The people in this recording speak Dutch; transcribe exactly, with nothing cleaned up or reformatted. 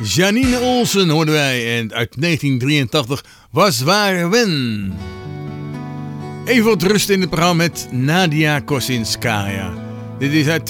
Janine Olsen hoorden wij en uit negentien drieëntachtig was Ware Wen. Even wat rust in het programma met Nadia Kosinskaya. Dit is uit